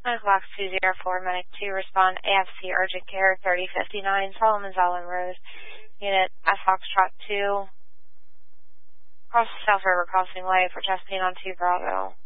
9 o'clock 204, Medic 2, respond AFC Urgent Care 3059, Solomon's Island Road. Unit F Foxtrot 2, cross the South River Crossing Way for chest pain on 2 Bravo.